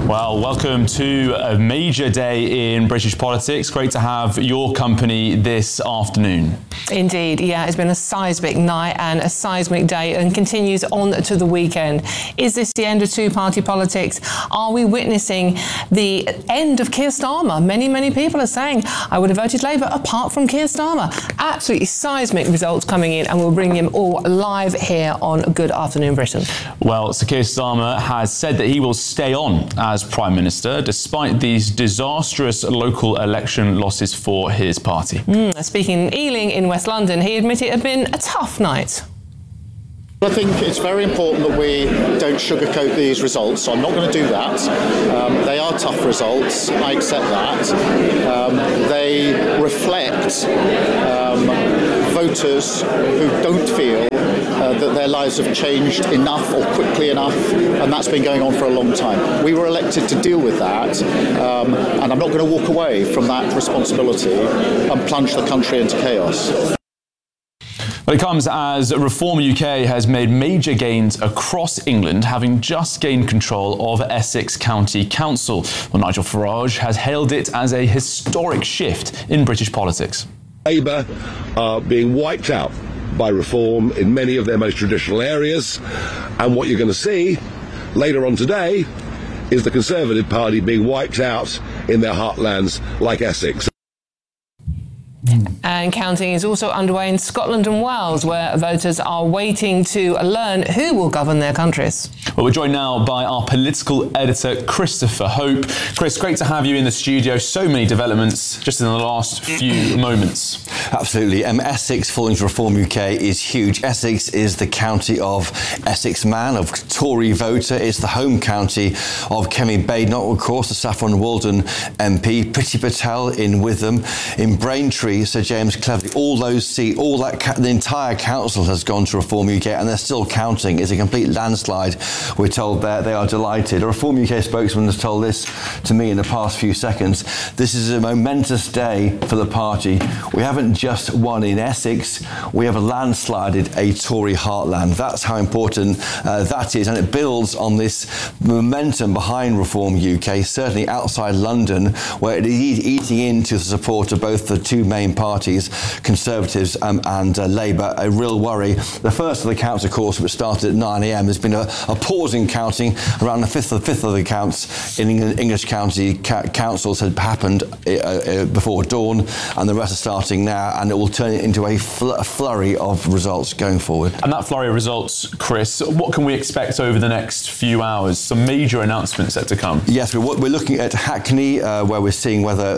Well, welcome to a major day in British politics. Great to have your company this afternoon. Indeed, yeah, it's been a seismic night and a seismic day and continues on to the weekend. Is this the end of two-party politics? Are we witnessing the end of Keir Starmer? Many people are saying, I would have voted Labour apart from Keir Starmer. Absolutely seismic results coming in, and we'll bring them all live here on Good Afternoon Britain. Well, Sir Keir Starmer has said that he will stay on as Prime Minister despite these disastrous local election losses for his party. Speaking in Ealing in West London, he admitted it had been a tough night. I think it's very important that we don't sugarcoat these results, so I'm not going to do that. They are tough results, I accept that. They reflect voters who don't feel that their lives have changed enough or quickly enough, and that's been going on for a long time. We were elected to deal with that, and I'm not going to walk away from that responsibility and plunge the country into chaos. Well, it comes as Reform UK has made major gains across England, having just gained control of Essex County Council. Well, Nigel Farage has hailed it as a historic shift in British politics. Labour are being wiped out by Reform in many of their most traditional areas, and what you're going to see later on today is the Conservative Party being wiped out in their heartlands like Essex. And counting is also underway in Scotland and Wales, where voters are waiting to learn who will govern their countries. Well, we're joined now by our political editor, Christopher Hope. Chris, great to have you in the studio. So many developments just in the last few moments. Absolutely. Essex falling to Reform UK is huge. Essex is the county of Essex Man, of Tory voter. It's the home county of Kemi Badenoch, of course, the Saffron Walden MP, Priti Patel in Witham, in Braintree, Sir James Cleverly. All those seats, the entire council has gone to Reform UK, and they're still counting. It's a complete landslide. We're told that they are delighted. A Reform UK spokesman has told this to me in the past few seconds. This is a momentous day for the party. We haven't just won in Essex, we have landslided a Tory heartland. That's how important that is, and it builds on this momentum behind Reform UK, certainly outside London, where it is eating into the support of both the two main parties, Conservatives and Labour. A real worry. The first of the counts, of course, which started at 9 a.m, there's been a pause in counting. Around the fifth of the counts in English county councils had happened before dawn, and the rest are starting now, and it will turn it into a flurry of results going forward. And that flurry of results, Chris, what can we expect over the next few hours? Some major announcements set to come. Yes, we're looking at Hackney, where we're seeing whether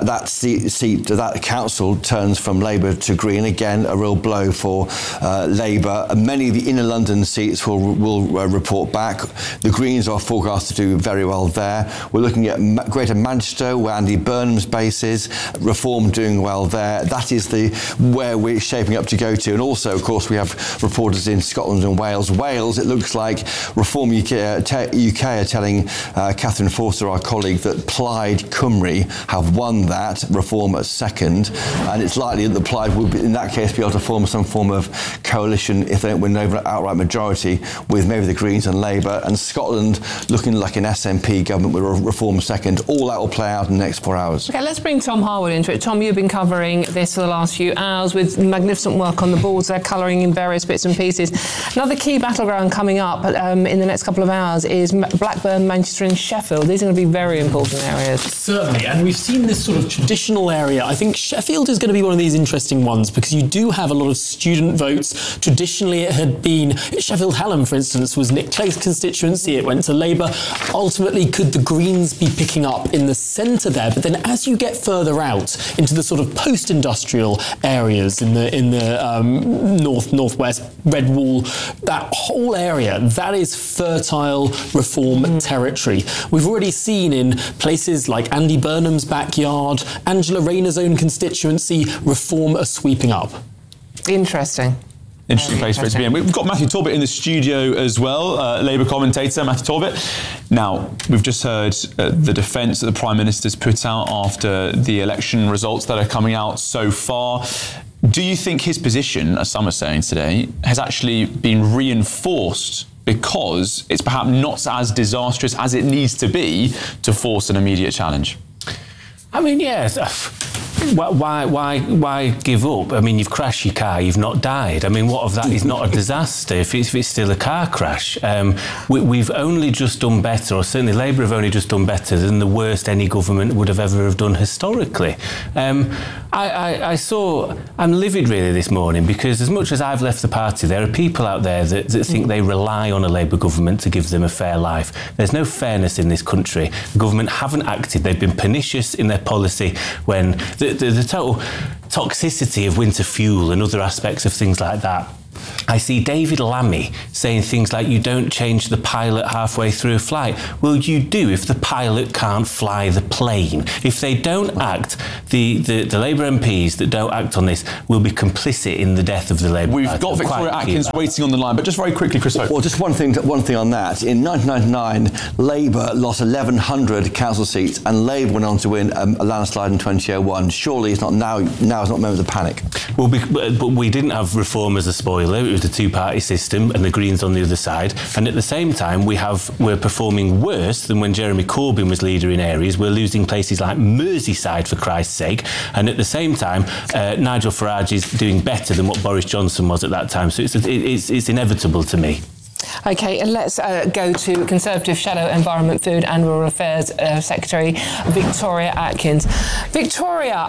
that council turns from Labour to Green. Again, a real blow for Labour. Many of the inner London seats will report back. The Greens are forecast to do very well there. We're looking at Greater Manchester, where Andy Burnham's base is. Reform doing well there. That is where we're shaping up to go to. And also, of course, we have reporters in Scotland and Wales. Wales, it looks like Reform UK are telling Catherine Forster, our colleague, that Plaid Cymru have won that, Reform at second, and it's likely that the Plaid will, in that case, be able to form some form of coalition if they don't win over an outright majority with maybe the Greens and Labour. And Scotland looking like an SNP government with Reform second. All that will play out in the next 4 hours. OK, let's bring Tom Harwood into it. Tom, you've been covering this for the last few hours with magnificent work on the boards. They're colouring in various bits and pieces. Another key battleground coming up in the next couple of hours is Blackburn, Manchester and Sheffield. These are going to be very important areas. Certainly, and we've seen this sort of traditional area. I think Sheffield is going to be one of these interesting ones because you do have a lot of student votes. Traditionally, it had been Sheffield Hallam, for instance, was Nick Clegg's constituency. It went to Labour. Ultimately, could the Greens be picking up in the centre there? But then as you get further out into the sort of post-industrial areas in the northwest, Red Wall, that whole area, that is fertile Reform territory. We've already seen in places like Andy Burnham's backyard, Angela Rayner's own constituency, Reform are sweeping up. Interesting. Interesting place for it to be in. We've got Matthew Torbett in the studio as well, Labour commentator, Matthew Torbett. Now, we've just heard the defence that the Prime Minister's put out after the election results that are coming out so far. Do you think his position, as some are saying today, has actually been reinforced because it's perhaps not as disastrous as it needs to be to force an immediate challenge? I mean, yes. Why give up? I mean, you've crashed your car, you've not died. I mean, what of that is not a disaster if it's still a car crash? We've only just done better, or certainly Labour have only just done better than the worst any government would have ever have done historically. I'm livid really this morning, because as much as I've left the party, there are people out there that think they rely on a Labour government to give them a fair life. There's no fairness in this country. The government haven't acted. They've been pernicious in their policy when the total toxicity of winter fuel and other aspects of things like that. I see David Lammy saying things like, you don't change the pilot halfway through a flight. Well, you do if the pilot can't fly the plane. If they don't act, the Labour MPs that don't act on this will be complicit in the death of the Labour Party. We've got Victoria Atkins waiting on the line, but just very quickly, Chris Hope. Well, just one thing on that. In 1999, Labour lost 1,100 council seats, and Labour went on to win a landslide in 2001. Surely it's not now is not a moment of panic. Well, but we didn't have reform as a spoiler. It was a two-party system and the Greens on the other side. And at the same time, we're performing worse than when Jeremy Corbyn was leader in areas. We're losing places like Merseyside, for Christ's sake. And at the same time, Nigel Farage is doing better than what Boris Johnson was at that time. So it's inevitable to me. OK, and let's go to Conservative Shadow Environment, Food and Rural Affairs Secretary Victoria Atkins. Victoria,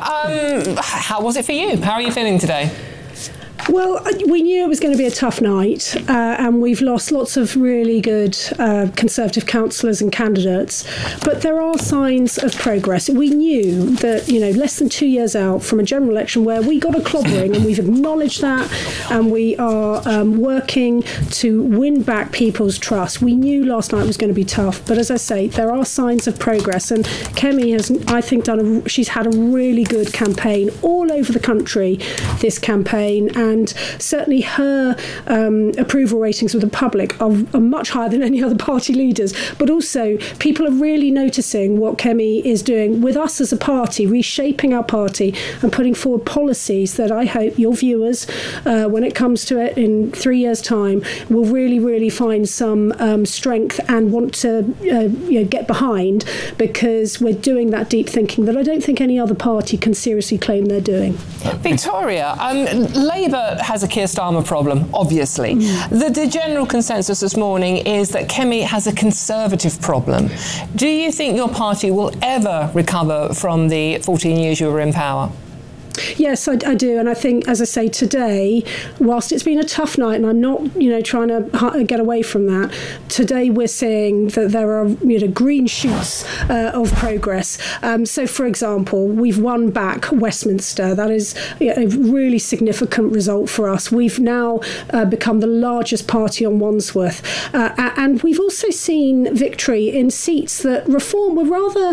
how was it for you? How are you feeling today? Well, we knew it was going to be a tough night, and we've lost lots of really good Conservative councillors and candidates. But there are signs of progress. We knew that, less than 2 years out from a general election where we got a clobbering, and we've acknowledged that, and we are working to win back people's trust. We knew last night was going to be tough, but as I say, there are signs of progress. And Kemi has, I think, she's had a really good campaign all over the country, this campaign, and certainly her approval ratings with the public are much higher than any other party leaders. But also, people are really noticing what Kemi is doing with us as a party, reshaping our party and putting forward policies that I hope your viewers, when it comes to it in 3 years' time, will really, really find some strength and want to get behind, because we're doing that deep thinking that I don't think any other party can seriously claim they're doing. Victoria, Labour has a Keir Starmer problem, obviously. The general consensus this morning is that Kemi has a Conservative problem. Do you think your party will ever recover from the 14 years you were in power? Yes, I do. And I think, as I say, today, whilst it's been a tough night, and I'm not, trying to get away from that, today we're seeing that there are, green shoots of progress. So, for example, we've won back Westminster. That is a really significant result for us. We've now become the largest party on Wandsworth. And we've also seen victory in seats that Reform were rather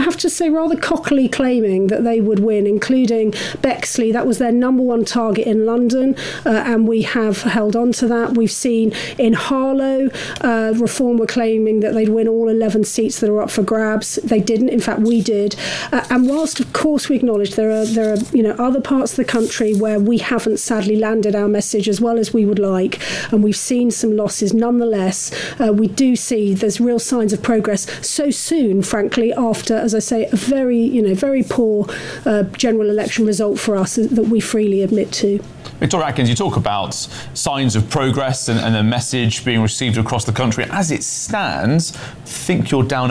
cockily claiming that they would win, including Bexley. That was their number one target in London, and we have held on to that. We've seen in Harlow, Reform were claiming that they'd win all 11 seats that are up for grabs. They didn't. In fact, we did. And whilst, of course, we acknowledge there are other parts of the country where we haven't sadly landed our message as well as we would like, and we've seen some losses. Nonetheless, we do see there's real signs of progress so soon, frankly, after, as I say, a very poor general election result for us that we freely admit to. Victoria Atkins, you talk about signs of progress and the message being received across the country. As it stands, I think you're down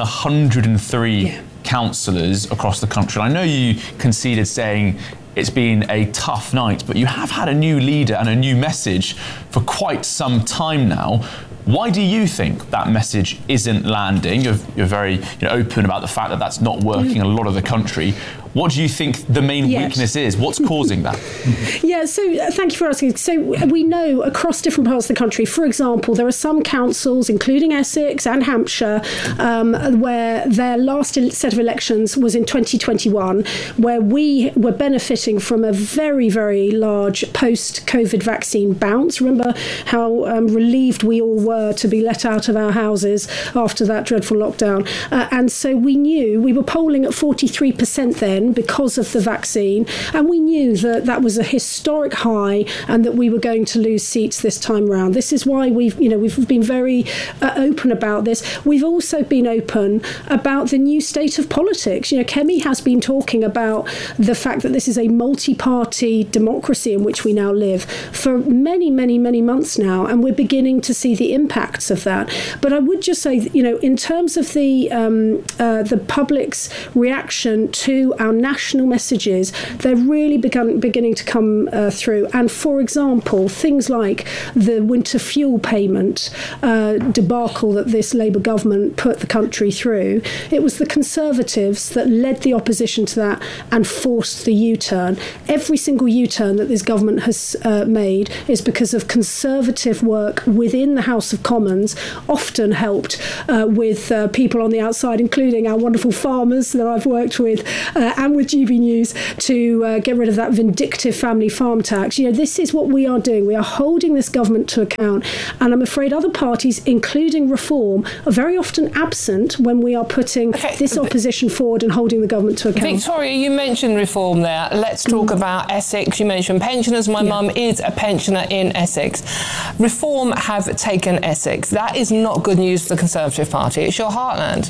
103 councillors across the country. I know you conceded saying it's been a tough night, but you have had a new leader and a new message for quite some time now. Why do you think that message isn't landing? You're very open about the fact that that's not working in a lot of the country. What do you think the main weakness is? What's causing that? Yeah, so thank you for asking. So we know across different parts of the country, for example, there are some councils, including Essex and Hampshire, where their last set of elections was in 2021, where we were benefiting from a very, very large post-COVID vaccine bounce. Remember how relieved we all were to be let out of our houses after that dreadful lockdown. And so we knew we were polling at 43% then, again because of the vaccine, and we knew that that was a historic high and that we were going to lose seats this time round. This is why we've been very open about this. We've also been open about the new state of politics. Kemi has been talking about the fact that this is a multi-party democracy in which we now live for many, many, many months now, and we're beginning to see the impacts of that. But I would just say, in terms of the public's reaction to our national messages, they're really beginning to come through. And for example, things like the winter fuel payment debacle that this Labour government put the country through, it was the Conservatives that led the opposition to that and forced the U-turn. Every single U-turn that this government has made is because of Conservative work within the House of Commons, often helped with people on the outside, including our wonderful farmers that I've worked with and with GB News to get rid of that vindictive family farm tax. This is what we are doing. We are holding this government to account, and I'm afraid other parties, including Reform, are very often absent when we are putting this opposition forward and holding the government to account. Victoria, you mentioned Reform there. Let's talk about Essex. You mentioned pensioners. My mum is a pensioner in Essex. Reform have taken Essex. That is not good news for the Conservative Party. It's your heartland.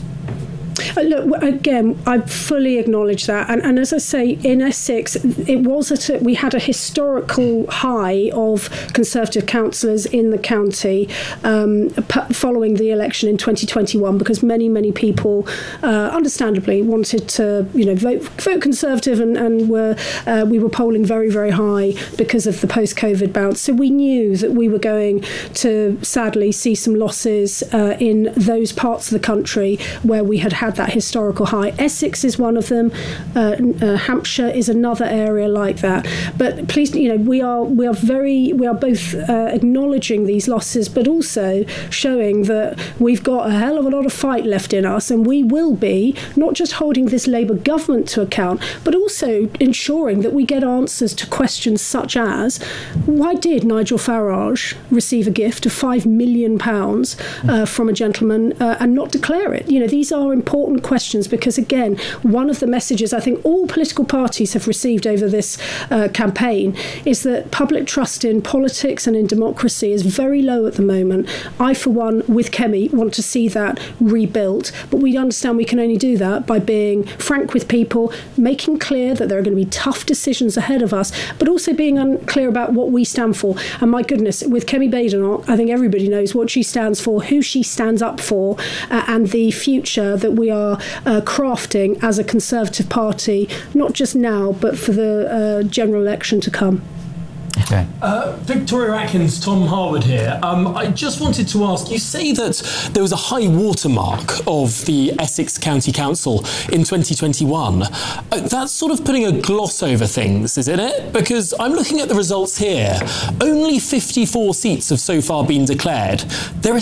Look, again, I fully acknowledge that. And as I say, in Essex, we had a historical high of Conservative councillors in the county following the election in 2021, because many, many people, understandably, wanted to, vote Conservative, and we were polling very, very high because of the post-COVID bounce. So we knew that we were going to sadly see some losses in those parts of the country where we had that historical high. Essex is one of them. Hampshire is another area like that. But please, we are both acknowledging these losses, but also showing that we've got a hell of a lot of fight left in us, and we will be not just holding this Labour government to account, but also ensuring that we get answers to questions such as, why did Nigel Farage receive a gift of £5 million from a gentleman and not declare it? These are important questions, because again, one of the messages I think all political parties have received over this campaign is that public trust in politics and in democracy is very low at the moment. I, for one, with Kemi, want to see that rebuilt, but we understand we can only do that by being frank with people, making clear that there are going to be tough decisions ahead of us, but also being unclear about what we stand for. And my goodness, with Kemi Badenoch, I think everybody knows what she stands for, who she stands up for, and the future that we are crafting as a Conservative Party, not just now, but for the general election to come. Okay. Victoria Atkins, Tom Harwood here. I just wanted to ask, you say that there was a high watermark of the Essex County Council in 2021. That's sort of putting a gloss over things, isn't it? Because I'm looking at the results here. Only 54 seats have so far been declared. There are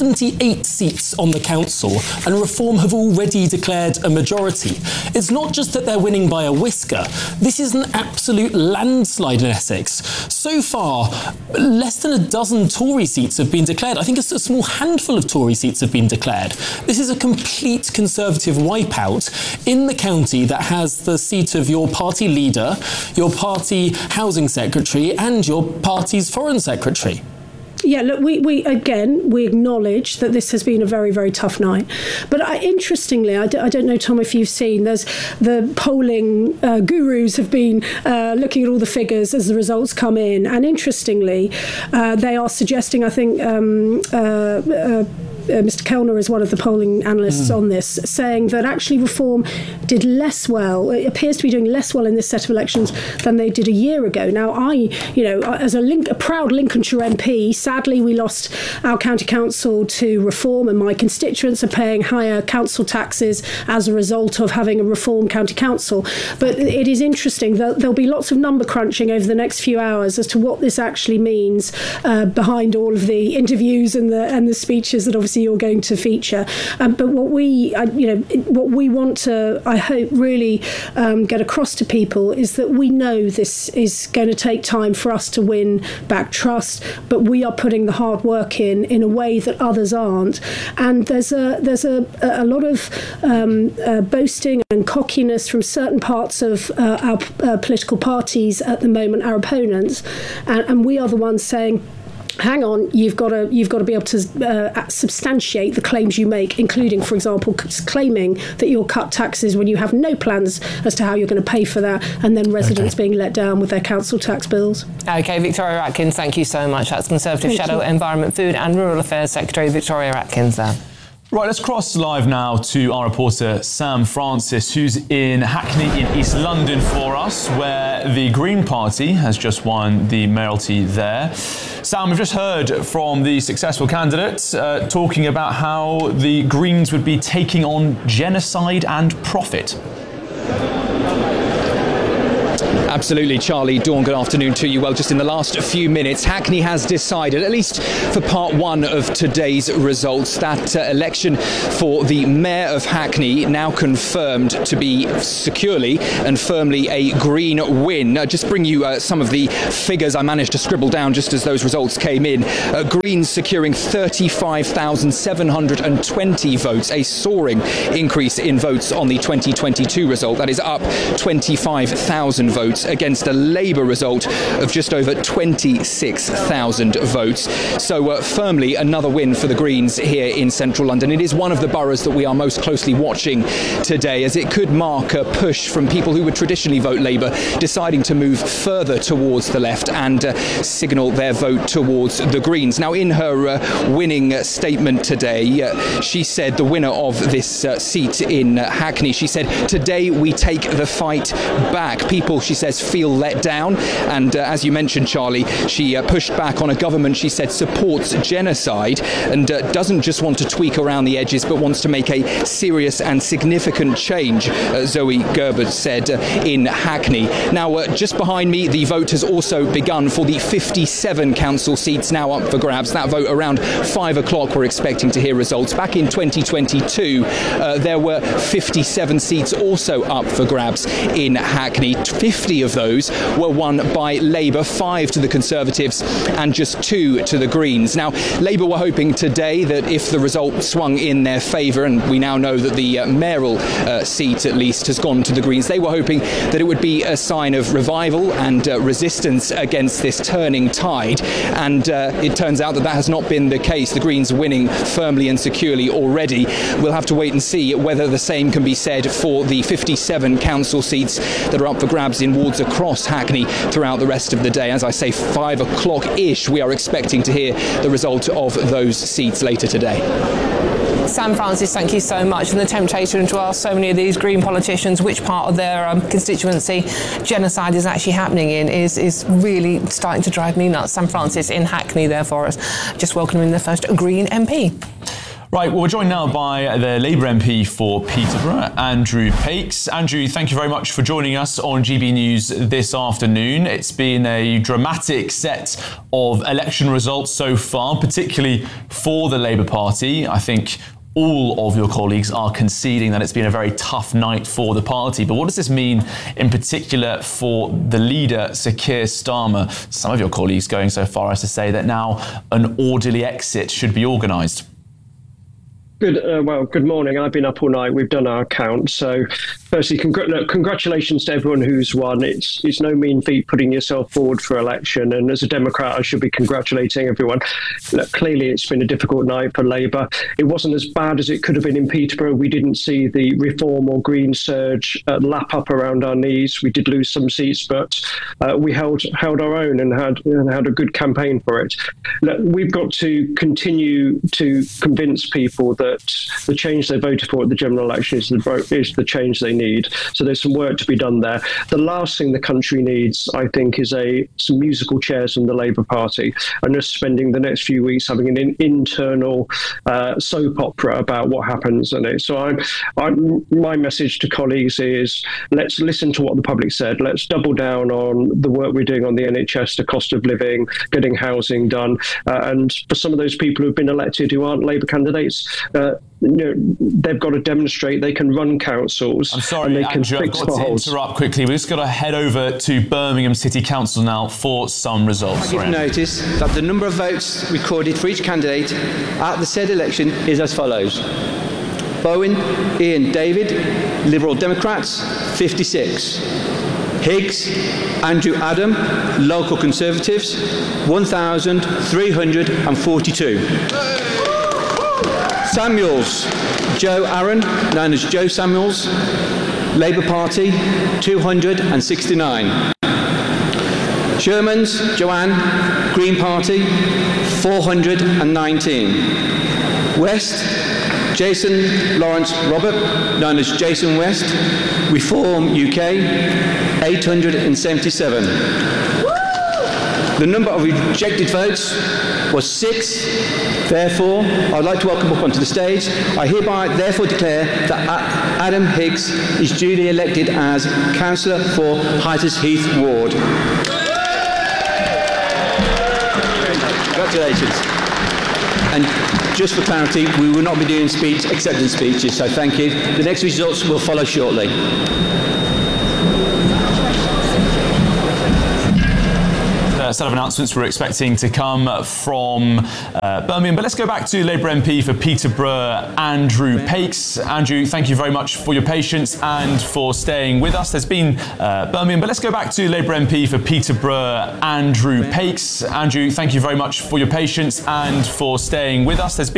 78 seats on the council, and Reform have already declared a majority. It's not just that they're winning by a whisker. This is an absolute landslide in Essex. So far, less than a dozen Tory seats have been declared. I think a small handful of Tory seats have been declared. This is a complete Conservative wipeout in the county that has the seat of your party leader, your party housing secretary, and your party's foreign secretary. Yeah, look, we acknowledge that this has been a very, very tough night. But interestingly, I don't know, Tom, if you've seen, there's the polling gurus have been looking at all the figures as the results come in. And interestingly, they are suggesting, I think, Mr. Kellner is one of the polling analysts on this, saying that actually Reform did less well. It appears to be doing less well in this set of elections than they did a year ago. Now, as a proud Lincolnshire MP, sadly we lost our county council to Reform, and my constituents are paying higher council taxes as a result of having a Reform county council. But it is interesting that there'll be lots of number crunching over the next few hours as to what this actually means behind all of the interviews and the speeches that obviously you're going to feature. But what we want to, I hope, really get across to people is that we know this is going to take time for us to win back trust, but we are putting the hard work in a way that others aren't. And there's a lot of boasting and cockiness from certain parts of our political parties at the moment, our opponents, and we are the ones saying, hang on, you've got to be able to substantiate the claims you make, including, for example, claiming that you'll cut taxes when you have no plans as to how you're going to pay for that, and then residents being let down with their council tax bills. OK, Victoria Atkins, thank you so much. That's Conservative Shadow Environment, Food and Rural Affairs Secretary Victoria Atkins there. Right, let's cross live now to our reporter Sam Francis, who's in Hackney in East London for us, where the Green Party has just won the mayoralty there. Sam, we've just heard from the successful candidates talking about how the Greens would be taking on genocide and profit. Absolutely, Charlie. Dawn, good afternoon to you. Well, just in the last few minutes, Hackney has decided, at least for part one of today's results, that election for the Mayor of Hackney now confirmed to be securely and firmly a Green win. Just bring you some of the figures I managed to scribble down just as those results came in. Greens securing 35,720 votes, a soaring increase in votes on the 2022 result. That is up 25,000 votes against a Labour result of just over 26,000 votes. So firmly another win for the Greens here in central London. It is one of the boroughs that we are most closely watching today, as it could mark a push from people who would traditionally vote Labour deciding to move further towards the left and signal their vote towards the Greens. Now, in her winning statement today, she said, the winner of this seat in Hackney, she said, "Today we take the fight back." People, she says, feel let down, and as you mentioned, Charlie, she pushed back on a government she said supports genocide and doesn't just want to tweak around the edges but wants to make a serious and significant change, Zoe Gerber said in Hackney. Now, just behind me, the vote has also begun for the 57 council seats now up for grabs. That vote around 5 o'clock we're expecting to hear results. Back in 2022, there were 57 seats also up for grabs in Hackney. 50 of those were won by Labour, 5 to the Conservatives and just 2 to the Greens. Now, Labour were hoping today that if the result swung in their favour, and we now know that the mayoral seat at least has gone to the Greens, they were hoping that it would be a sign of revival and resistance against this turning tide. And it turns out that that has not been the case. The Greens winning firmly and securely already. We'll have to wait and see whether the same can be said for the 57 council seats that are up for grabs in wards across Hackney throughout the rest of the day. As I say, 5 o'clock-ish, we are expecting to hear the result of those seats later today. Sam Francis, thank you so much. And the temptation to ask so many of these Green politicians which part of their constituency genocide is actually happening in is really starting to drive me nuts. Sam Francis in Hackney there for us. Just welcoming the first Green MP. Right, well, we're joined now by the Labour MP for Peterborough, Andrew Pakes. Andrew, thank you very much for joining us on GB News this afternoon. It's been a dramatic set of election results so far, particularly for the Labour Party. I think all of your colleagues are conceding that it's been a very tough night for the party. But what does this mean in particular for the leader, Sir Keir Starmer? Some of your colleagues going so far as to say that now an orderly exit should be organised. Good morning. I've been up all night. We've done our count. So firstly, congratulations to everyone who's won. It's no mean feat putting yourself forward for election. And as a Democrat, I should be congratulating everyone. Look, clearly, it's been a difficult night for Labour. It wasn't as bad as it could have been in Peterborough. We didn't see the Reform or Green surge lap up around our knees. We did lose some seats, but we held our own and had a good campaign for it. Look, we've got to continue to convince people that the change they voted for at the general election is the change they need. So there's some work to be done there. The last thing the country needs, I think, is some musical chairs from the Labour Party, and just spending the next few weeks having an internal soap opera about what happens in it. So my message to colleagues is, let's listen to what the public said. Let's double down on the work we're doing on the NHS, the cost of living, getting housing done. And for some of those people who've been elected who aren't Labour candidates, they've got to demonstrate they can run councils. I'm sorry, Andrew, I've got to interrupt quickly. We've just got to head over to Birmingham City Council now for some results. I give notice that the number of votes recorded for each candidate at the said election is as follows. Bowen Ian David, Liberal Democrats, 56. Higgs Andrew Adam, Local Conservatives, 1,342. Samuels Joe Aaron, known as Joe Samuels, Labour Party, 269. Shermans Joanne, Green Party, 419. West Jason Lawrence Robert, known as Jason West, Reform UK, 877. The number of rejected votes was 6. Therefore, I'd like to welcome up onto the stage. I hereby therefore declare that Adam Higgs is duly elected as Councillor for Hythes Heath Ward. Congratulations. And just for clarity, we will not be doing acceptance speeches, so thank you. The next results will follow shortly. Set of announcements we're expecting to come from Birmingham. But let's go back to Labour MP for Peterborough, Andrew Pakes. Andrew, thank you very much for your patience and for staying with us. There's been Birmingham, but let's go back to Labour MP for Peterborough, Andrew Pakes. Andrew, thank you very much for your patience and for staying with us. There's been